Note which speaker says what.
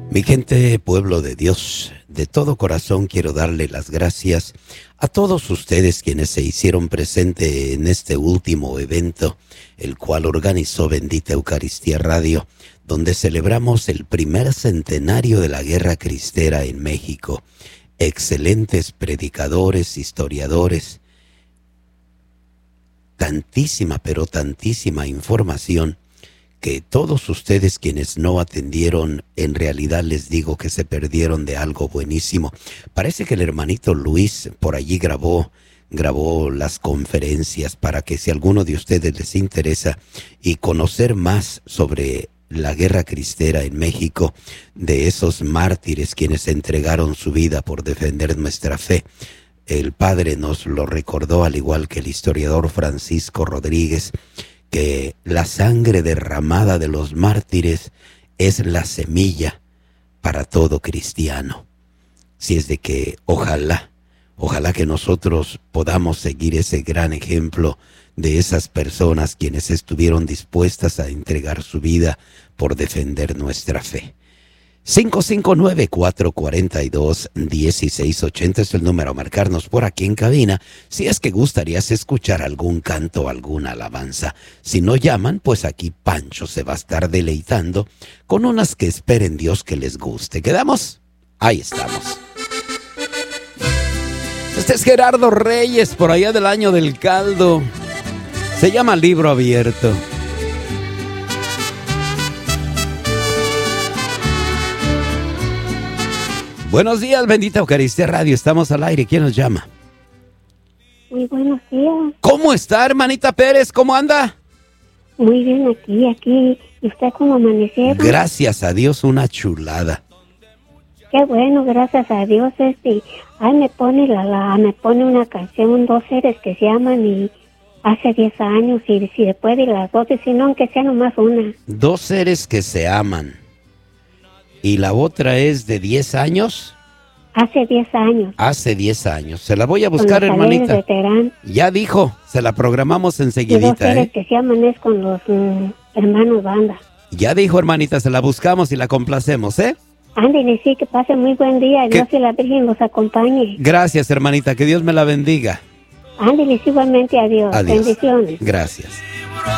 Speaker 1: Mi gente, pueblo de Dios, de todo corazón quiero darle las gracias a todos ustedes quienes se hicieron presente en este último evento, el cual organizó Bendita Eucaristía Radio, donde celebramos el primer centenario de la Guerra Cristera en México. Excelentes predicadores, historiadores, tantísima, pero tantísima información que todos ustedes quienes no atendieron, en realidad les digo que se perdieron de algo buenísimo. Parece que el hermanito Luis por allí grabó las conferencias para que si a alguno de ustedes les interesa y conocer más sobre la Guerra Cristera en México, de esos mártires quienes entregaron su vida por defender nuestra fe. El padre nos lo recordó, al igual que el historiador Francisco Rodríguez, que la sangre derramada de los mártires es la semilla para todo cristiano. Si es de que ojalá que nosotros podamos seguir ese gran ejemplo de esas personas quienes estuvieron dispuestas a entregar su vida por defender nuestra fe. 559-442-1680 es el número a marcarnos por aquí en cabina si es que gustarías escuchar algún canto o alguna alabanza. Si no llaman, pues aquí Pancho se va a estar deleitando con unas que esperen Dios que les guste. ¿Quedamos? Ahí estamos. Este es Gerardo Reyes, por allá del año del caldo. Se llama Libro Abierto. Buenos días, Bendita Eucaristía Radio. Estamos al aire. ¿Quién nos llama?
Speaker 2: Muy buenos días.
Speaker 1: ¿Cómo está, hermanita Pérez? ¿Cómo anda?
Speaker 2: Muy bien, aquí. ¿Y usted cómo amanecieron?
Speaker 1: Gracias a Dios, una chulada.
Speaker 2: Qué bueno, gracias a Dios. Ay, me pone una canción, dos seres que se aman y hace 10 años, y si se puede las dos, y si no, aunque sea nomás una.
Speaker 1: Dos seres que se aman. ¿Y la otra es de 10 años?
Speaker 2: Hace 10 años.
Speaker 1: Hace 10 años. Se la voy a buscar, hermanita.
Speaker 2: De Terán.
Speaker 1: Ya dijo, se la programamos enseguidita.
Speaker 2: Y dos seres que se aman es con los hermanos Banda.
Speaker 1: Ya dijo, hermanita, se la buscamos y la complacemos, ¿eh?
Speaker 2: Ándale, sí, que pase muy buen día. Dios y la Virgen los acompañe.
Speaker 1: Gracias, hermanita, que Dios me la bendiga.
Speaker 2: Ándale, igualmente, adiós.
Speaker 1: Adiós.
Speaker 2: Bendiciones.
Speaker 1: Gracias.